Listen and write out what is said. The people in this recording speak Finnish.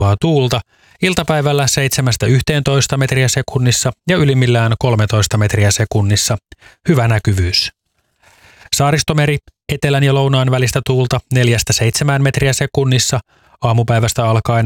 Vaihtelevaa tuulta, iltapäivällä 7–11 metriä sekunnissa ja ylimmillään 13 metriä sekunnissa. Hyvä näkyvyys. Saaristomeri, etelän ja lounaan välistä tuulta 4–7 metriä sekunnissa, aamupäivästä alkaen